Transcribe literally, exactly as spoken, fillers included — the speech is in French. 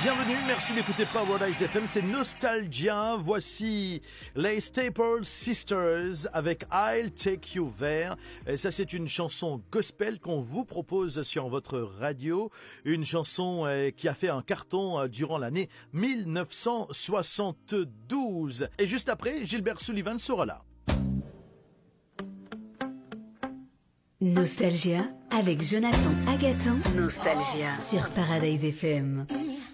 Bienvenue, merci d'écouter Paradise F M, c'est Nostalgia. Voici les Staple Sisters avec I'll Take You There. Et ça, c'est une chanson gospel qu'on vous propose sur votre radio. Une chanson qui a fait un carton durant l'année mille neuf cent soixante-douze. Et juste après, Gilbert Sullivan sera là. Nostalgia avec Jonathan Agaton. Nostalgia sur Paradise F M.